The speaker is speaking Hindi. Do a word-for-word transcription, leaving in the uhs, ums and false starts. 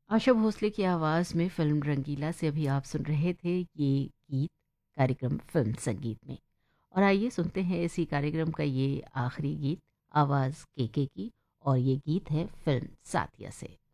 आशा भोसले की आवाज़ में फ़िल्म रंगीला से अभी आप सुन रहे थे ये गीत कार्यक्रम फ़िल्म संगीत में। और आइए सुनते हैं इसी कार्यक्रम का ये आखिरी गीत आवाज़ केके की और ये गीत है फ़िल्म साथिया से।